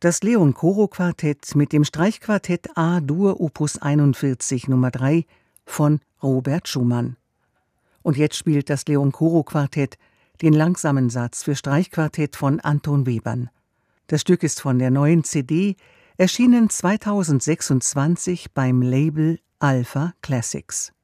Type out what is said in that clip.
Das Leon-Coro-Quartett mit dem Streichquartett A-Dur Opus 41 Nummer 3 von Robert Schumann. Und jetzt spielt das Leon-Coro-Quartett den langsamen Satz für Streichquartett von Anton Webern. Das Stück ist von der neuen CD, erschienen 2026 beim Label Alpha Classics.